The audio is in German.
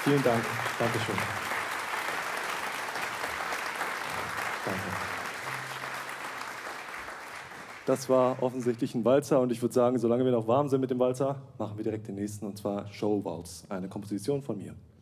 Vielen Dank. Dankeschön. Danke. Das war offensichtlich ein Walzer und ich würde sagen, solange wir noch warm sind mit dem Walzer, machen wir direkt den nächsten, und zwar Show Waltz, eine Komposition von mir.